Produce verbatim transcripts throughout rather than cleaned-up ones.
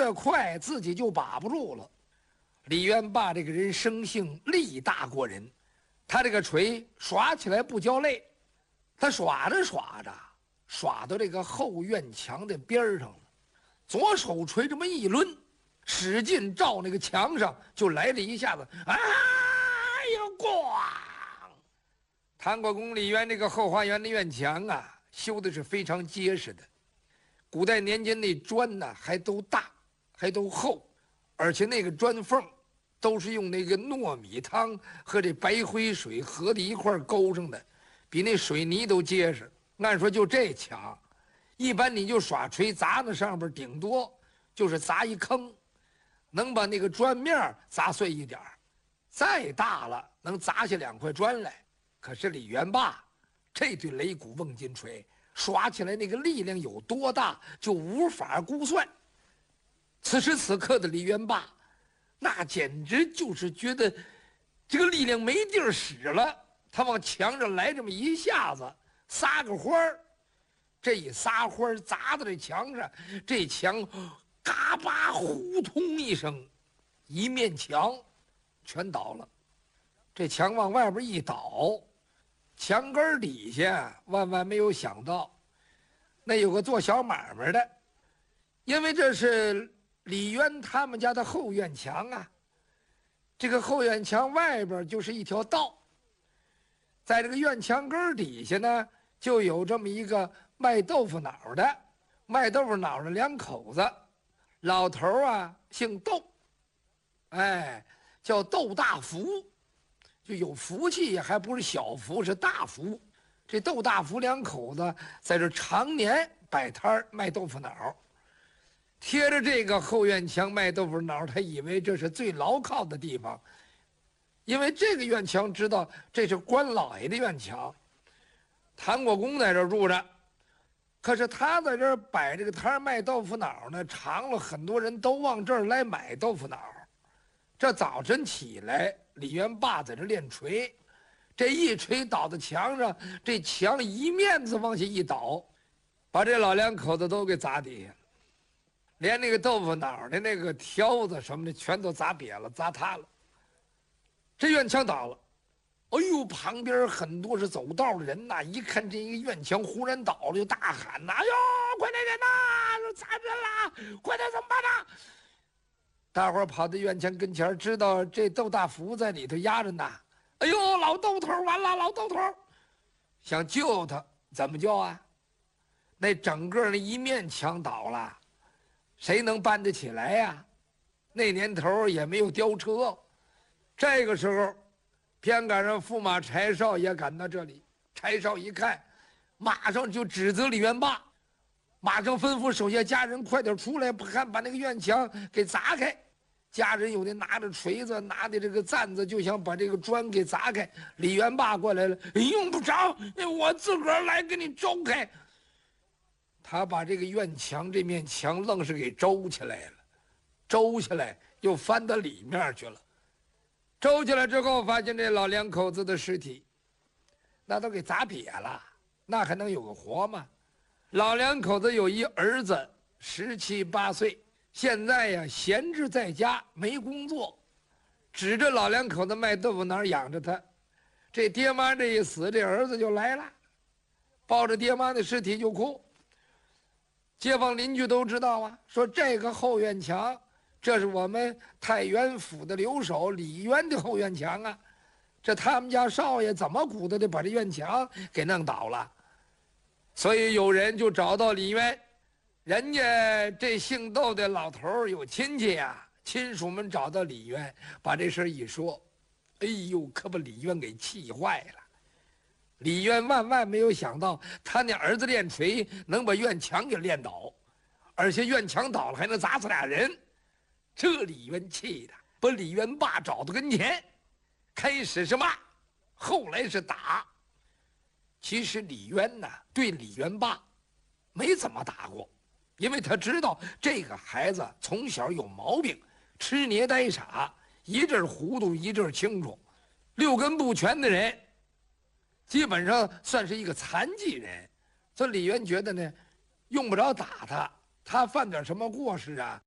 得快，自己就把不住了。李元霸这个人生性力大过人，他这个锤耍起来不叫累，他耍着耍着，耍到这个后院墙的边上了，左手锤这么一抡，使劲照那个墙上就来了一下子，哎呦咣！谭国公李渊这个后花园的院墙啊，修的是非常结实的。古代年间那砖呢还都大，还都厚，而且那个砖缝都是用那个糯米汤和这白灰水合在一块勾上的，比那水泥都结实。按说就这墙，一般你就耍锤砸那上边，顶多就是砸一坑，能把那个砖面砸碎一点，再大了能砸下两块砖来。可是李元霸这对擂鼓瓮金锤耍起来那个力量有多大，就无法估算。此时此刻的李元霸，那简直就是觉得这个力量没地儿使了。他往墙上来这么一下子，撒个欢儿，这一撒欢儿砸到这墙上，这墙嘎巴呼通一声，一面墙全倒了。这墙往外边一倒，墙根底下万万没有想到，那有个做小买卖的，因为这是李渊他们家的后院墙啊，这个后院墙外边就是一条道，在这个院墙根底下呢，就有这么一个卖豆腐脑的，卖豆腐脑的两口子，老头啊姓窦，哎，叫窦大福。就有福气，还不是小福，是大福。这窦大福两口子在这常年摆摊卖豆腐脑，贴着这个后院墙卖豆腐脑，他以为这是最牢靠的地方，因为这个院墙知道这是关老爷的院墙，谭国公在这住着。可是他在这儿摆这个摊卖豆腐脑呢，常了很多人都往这儿来买豆腐脑。这早晨起来，李元霸在这练锤，这一锤倒在墙上，这墙一面子往下一倒，把这老两口子都给砸底下了，连那个豆腐脑的那个挑子什么的全都砸瘪了，砸塌了。这院墙倒了，哎呦，旁边很多是走道的人呐，一看这一个院墙忽然倒了，就大喊呐：“哎呦，快点人呐，砸人了，快点怎么办呢？”大伙儿跑到院墙跟前，知道这窦大福在里头压着呢。哎呦，老窦头完了，老窦头，想救他，怎么救啊？那整个那一面墙倒了，谁能搬得起来呀？那年头也没有吊车。这个时候，偏赶上驸马柴少也赶到这里。柴少一看，马上就指责李元霸，马上吩咐手下家人快点出来，看把那个院墙给砸开。家人有的拿着锤子，拿的这个钻子，就想把这个砖给砸开。李元霸过来了，用不着，我自个儿来给你周开。他把这个院墙这面墙愣是给周起来了，周起来又翻到里面去了。周起来之后，发现这老两口子的尸体，那都给砸瘪了，那还能有个活吗？老两口子有一儿子，十七八岁。现在呀，闲置在家没工作，指着老两口子卖豆腐脑养着他。这爹妈这一死，这儿子就来了，抱着爹妈的尸体就哭。街坊邻居都知道啊，说这个后院墙，这是我们太原府的留守李渊的后院墙啊，这他们家少爷怎么鼓捣的把这院墙给弄倒了？所以有人就找到李渊。人家这姓窦的老头有亲戚呀、啊，亲属们找到李渊，把这事一说，哎呦，可把李渊给气坏了。李渊万万没有想到，他那儿子练锤能把院墙给练倒，而且院墙倒了还能砸死俩人。这李渊气的，把李元霸找到跟前，开始是骂，后来是打。其实李渊呢，对李元霸没怎么打过。因为他知道这个孩子从小有毛病，吃捏呆傻，一阵糊涂一阵清楚，六根不全的人，基本上算是一个残疾人。所以李渊觉得呢，用不着打他，他犯点什么过失啊，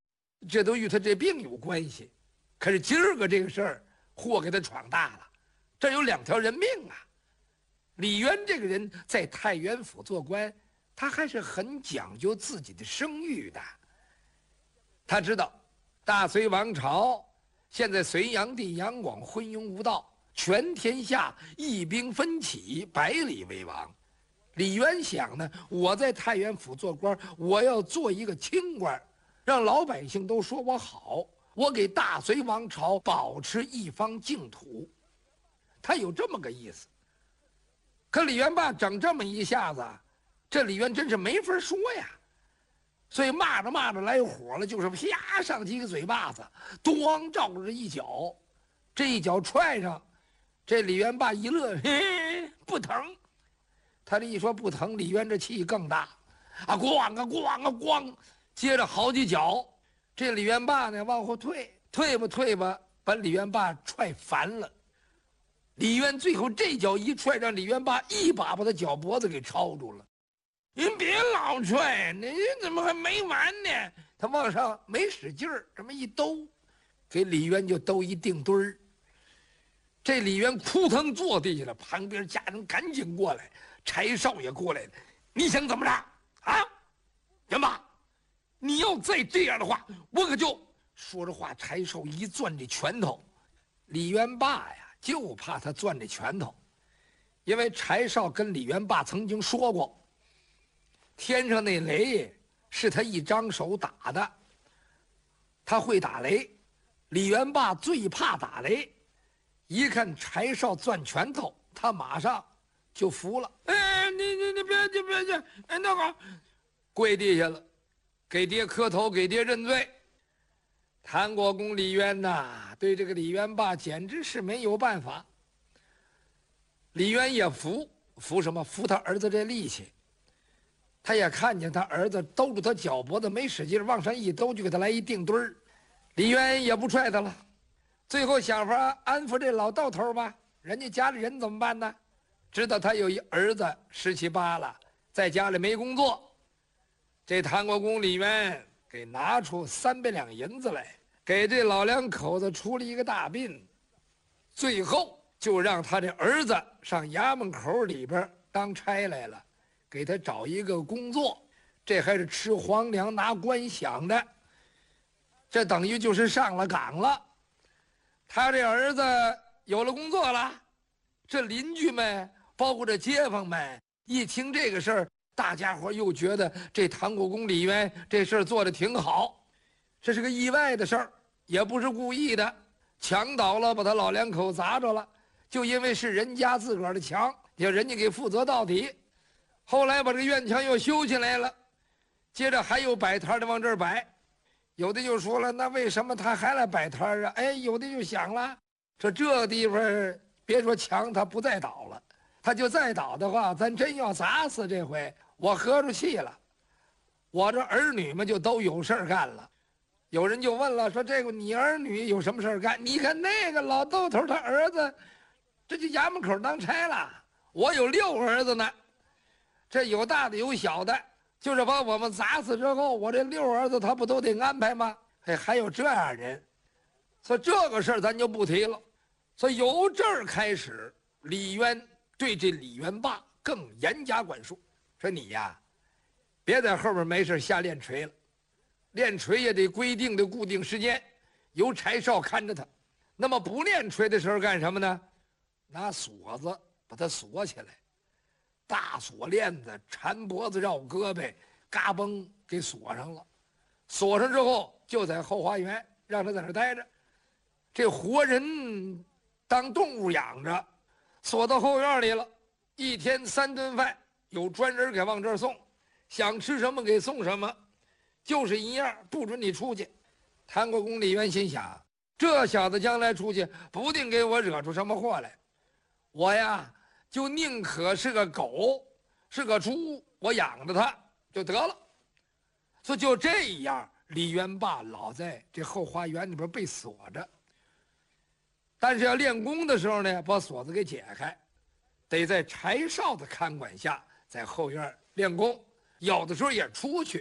这都与他这病有关系。可是今儿个这个事儿，祸给他闯大了，这有两条人命啊！李渊这个人在太原府做官，他还是很讲究自己的声誉的。他知道，大隋王朝现在隋炀帝杨广昏庸无道，全天下一兵分起，百里为王。李渊想呢，我在太原府做官，我要做一个清官，让老百姓都说我好，我给大隋王朝保持一方净土。他有这么个意思。可李元霸整这么一下子，这李渊真是没法说呀。所以骂着骂着来火了，就是啪上几个嘴巴子，咣照着一脚，这一脚踹上，这李元霸一乐，嘿，不疼。他这一说不疼，李渊这气更大，啊，咣啊咣啊咣，接着好几脚。这李元霸呢往后退，退吧退吧，把李元霸踹烦了。李渊最后这脚一踹，让李元霸一把把他脚脖子给抄住了。您别老踹，您怎么还没完呢？他往上没使劲儿，这么一兜，给李渊就兜一定墩儿。这李渊扑腾坐地下了，旁边家人赶紧过来，柴少爷过来了。你想怎么着啊？元霸，你要再这样的话，我可就……说着话，柴少一攥这拳头，李元霸呀，就怕他攥这拳头，因为柴少跟李元霸曾经说过，天上那雷是他一张手打的，他会打雷。李元霸最怕打雷，一看柴少攥拳头，他马上就服了。哎，你你你别去别去，哎，那好，跪地下了，给爹磕头，给爹认罪。谭国公李渊呐，对这个李元霸简直是没有办法。李渊也服，服什么？服他儿子这力气。他也看见他儿子兜住他脚脖子，没使劲往上一兜，就给他来一定墩儿。李渊也不踹他了，最后想法安抚这老道头吧。人家家里人怎么办呢？知道他有一儿子十七八了，在家里没工作。这谭国公李渊给拿出三百两银子来，给这老两口子出了一个大殡，最后就让他这儿子上衙门口里边当差来了，给他找一个工作，这还是吃皇粮拿官饷的，这等于就是上了岗了。他这儿子有了工作了，这邻居们包括这街坊们一听这个事儿，大家伙又觉得这谭国公李渊这事儿做得挺好，这是个意外的事儿，也不是故意的，墙倒了把他老两口砸着了，就因为是人家自个儿的墙，要人家给负责到底。后来把这个院墙又修起来了，接着还有摆摊的往这儿摆，有的就说了，那为什么他还来摆摊啊？哎，有的就想了，说这地方别说墙他不再倒了，他就再倒的话，咱真要砸死这回，我合着气了，我这儿女们就都有事儿干了。有人就问了，说这个你儿女有什么事儿干？你看那个老豆头他儿子，这就衙门口当差了。我有六个儿子呢，这有大的有小的，就是把我们砸死之后，我这六儿子他不都得安排吗？哎，还有这样人，所以这个事儿咱就不提了。所以由这儿开始，李渊对这李元霸更严加管束，说你呀，别在后边没事瞎练锤了，练锤也得规定的固定时间，由柴少看着他。那么不练锤的时候干什么呢？拿锁子把他锁起来，大锁链子缠脖子绕胳膊，嘎嘣给锁上了。锁上之后就在后花园让他在那待着，这活人当动物养着，锁到后院里了，一天三顿饭有专人给往这儿送，想吃什么给送什么，就是一样不准你出去。谭国公李渊心想，这小子将来出去不定给我惹出什么祸来，我呀就宁可是个狗是个猪，我养着它就得了。所以就这样，李元霸老在这后花园里边被锁着，但是要练功的时候呢，把锁子给解开，得在柴少的看管下在后院练功，有的时候也出去，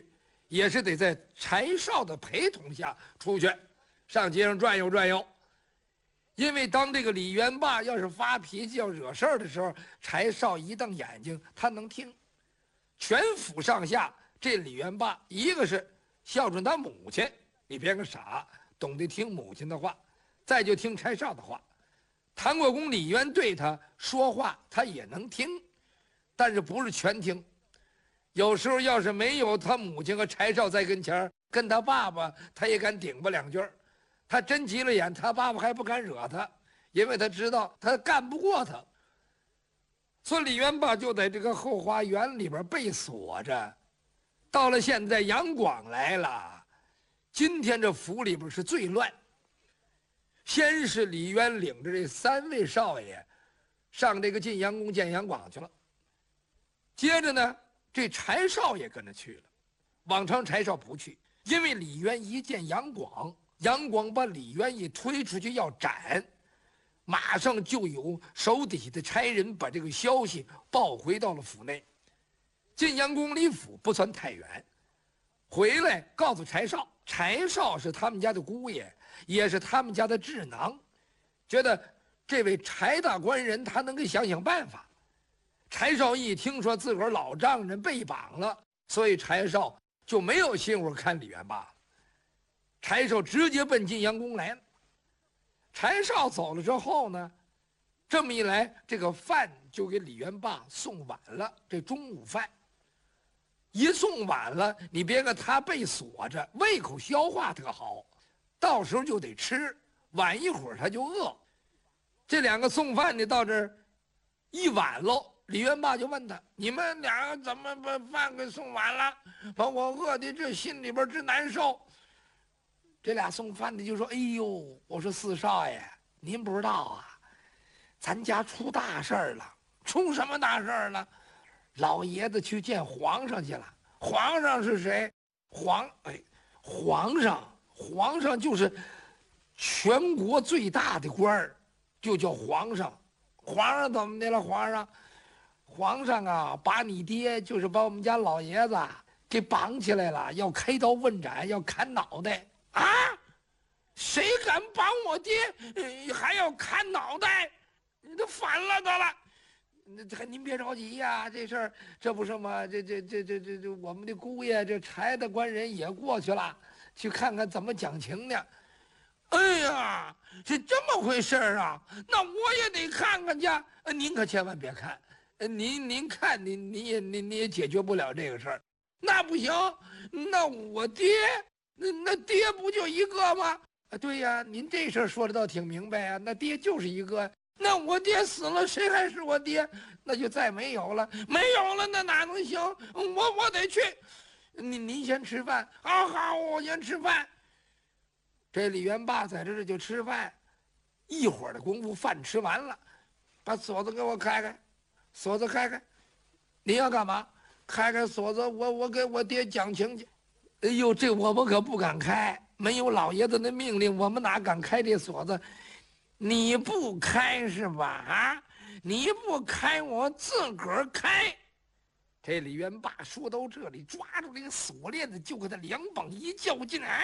也是得在柴少的陪同下出去，上街上转悠转悠。因为当这个李元霸要是发脾气要惹事儿的时候，柴少一瞪眼睛，他能听。全府上下，这李元霸一个是孝顺他母亲，你别个傻，懂得听母亲的话，再就听柴少的话。唐国公李渊对他说话，他也能听，但是不是全听。有时候要是没有他母亲和柴少在跟前，跟他爸爸他也敢顶吧两句。他真急了眼，他爸爸还不敢惹他，因为他知道他干不过他。所以李元霸就在这个后花园里边被锁着。到了现在杨广来了，今天这府里边是最乱。先是李渊领着这三位少爷上这个晋阳宫见杨广去了，接着呢这柴少也跟着去了。往常柴少不去，因为李渊一见杨广，杨广把李渊一推出去要斩，马上就有手底下的差人把这个消息报回到了府内。晋阳宫离府不算太远，回来告诉柴少，柴少是他们家的姑爷，也是他们家的智囊，觉得这位柴大官人他能给想想办法。柴少一听说自个儿老丈人被绑了，所以柴少就没有心窝看李元霸了。柴少直接奔晋阳宫来了。柴少走了之后呢，这么一来，这个饭就给李元霸送晚了。这中午饭一送晚了，你别看他被锁着，胃口消化特好，到时候就得吃，晚一会儿他就饿。这两个送饭的到这儿一晚喽，李元霸就问他：“你们俩个怎么把饭给送晚了？把我饿的这心里边直难受。”这俩送饭的就说：“哎呦，我说四少爷，您不知道啊，咱家出大事儿了。出什么大事儿了？老爷子去见皇上去了。皇上是谁？皇哎，皇上，皇上就是全国最大的官儿，就叫皇上。皇上怎么的了？皇上，皇上啊，把你爹，就是把我们家老爷子给绑起来了，要开刀问斩，要砍脑袋。”啊！谁敢绑我爹，呃、还要砍脑袋？你都反了得了！这您别着急呀，这事儿这不是吗？这这这这这这，我们的姑爷这柴大官人也过去了，去看看怎么讲情呢。哎呀，是这么回事儿啊！那我也得看看去。呃，您可千万别看，呃，您您看您您也您你也解决不了这个事儿。那不行，那我爹。那那爹不就一个吗？啊，对呀，您这事儿说的倒挺明白呀。那爹就是一个，那我爹死了，谁还是我爹？那就再没有了，没有了，那哪能行？我我得去。您您先吃饭，好好，我先吃饭。这李元霸在这就吃饭，一会儿的功夫，饭吃完了，把锁子给我开开，锁子开开。你要干嘛？开开锁子，我我给我爹讲情去。哎呦，这我们可不敢开，没有老爷子的命令，我们哪敢开这锁子？你不开是吧？啊，你不开，我自个儿开。这李元霸说到这里，抓住这个锁链子，就给他两膀一较劲，啊，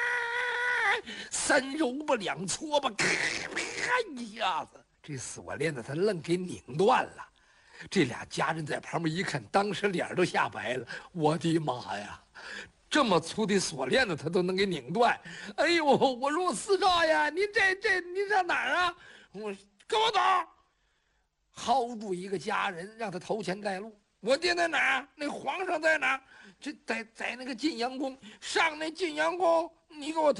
三揉吧，两搓吧，咔咔一下子，这锁链子他愣给拧断了。这俩家人在旁边一看，当时脸都吓白了。我的妈呀！这么粗的锁链子，他都能给拧断！哎呦，我说四少爷，你这这你上哪儿啊？我跟我走，薅住一个家人，让他头前带路。我爹在哪儿？那皇上在哪儿？这在在那个晋阳宫，上那晋阳宫，你给我。